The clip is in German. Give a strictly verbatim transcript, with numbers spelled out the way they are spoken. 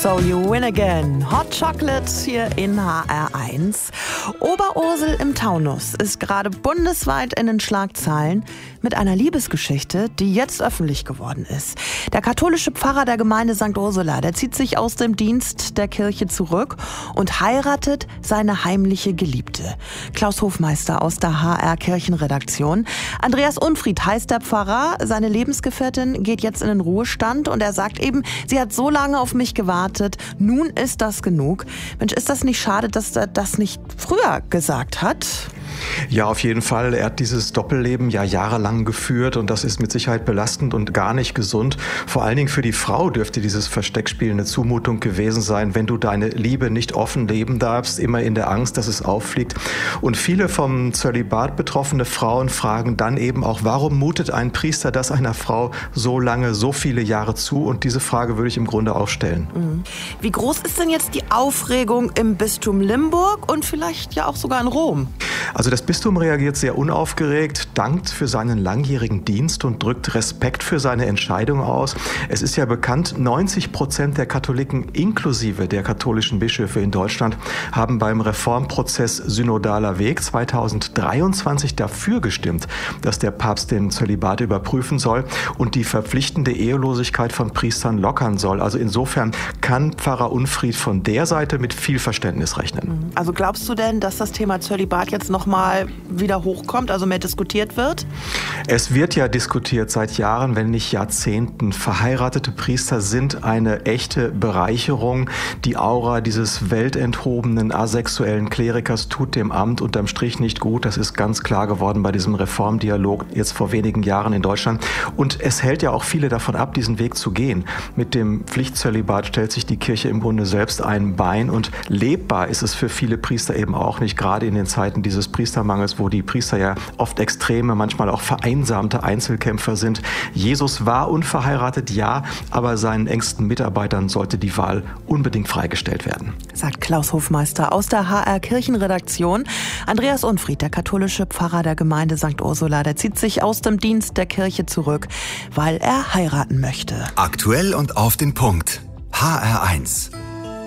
So You Win Again. Hot Chocolate hier in H R eins. Oberursel im Taunus ist gerade bundesweit in den Schlagzeilen mit einer Liebesgeschichte, die jetzt öffentlich geworden ist. Der katholische Pfarrer der Gemeinde Sankt Ursula, der zieht sich aus dem Dienst der Kirche zurück und heiratet seine heimliche Geliebte. Klaus Hofmeister aus der H R Kirchenredaktion. Andreas Unfried heißt der Pfarrer. Seine Lebensgefährtin geht jetzt in den Ruhestand und er sagt eben, sie hat so lange auf mich gewartet. Nun ist das genug. Mensch, ist das nicht schade, dass er das nicht früher gesagt hat? Ja, auf jeden Fall. Er hat dieses Doppelleben ja jahrelang geführt und das ist mit Sicherheit belastend und gar nicht gesund. Vor allen Dingen für die Frau dürfte dieses Versteckspiel eine Zumutung gewesen sein, wenn du deine Liebe nicht offen leben darfst, immer in der Angst, dass es auffliegt. Und viele vom Zölibat betroffene Frauen fragen dann eben auch, warum mutet ein Priester das einer Frau so lange, so viele Jahre zu? Und diese Frage würde ich im Grunde auch stellen. Wie groß ist denn jetzt die Aufregung im Bistum Limburg und vielleicht ja auch sogar in Rom? Also das Bistum reagiert sehr unaufgeregt, dankt für seinen langjährigen Dienst und drückt Respekt für seine Entscheidung aus. Es ist ja bekannt, neunzig Prozent der Katholiken inklusive der katholischen Bischöfe in Deutschland haben beim Reformprozess Synodaler Weg zweitausenddreiundzwanzig dafür gestimmt, dass der Papst den Zölibat überprüfen soll und die verpflichtende Ehelosigkeit von Priestern lockern soll. Also insofern kann Pfarrer Unfried von der Seite mit viel Verständnis rechnen. Also glaubst du denn, dass das Thema Zölibat jetzt noch mal wieder hochkommt, also mehr diskutiert wird? Es wird ja diskutiert seit Jahren, wenn nicht Jahrzehnten. Verheiratete Priester sind eine echte Bereicherung. Die Aura dieses weltenthobenen, asexuellen Klerikers tut dem Amt unterm Strich nicht gut. Das ist ganz klar geworden bei diesem Reformdialog jetzt vor wenigen Jahren in Deutschland. Und es hält ja auch viele davon ab, diesen Weg zu gehen. Mit dem Pflichtzölibat stellt sich die Kirche im Grunde selbst ein Bein und lebbar ist es für viele Priester eben auch nicht, gerade in den Zeiten dieses Priestermangels, wo die Priester ja oft extreme, manchmal auch vereinsamte Einzelkämpfer sind. Jesus war unverheiratet, ja, aber seinen engsten Mitarbeitern sollte die Wahl unbedingt freigestellt werden. Sagt Klaus Hofmeister aus der H R Kirchenredaktion. Andreas Unfried, der katholische Pfarrer der Gemeinde Sankt Ursula, der zieht sich aus dem Dienst der Kirche zurück, weil er heiraten möchte. Aktuell und auf den Punkt. H R eins.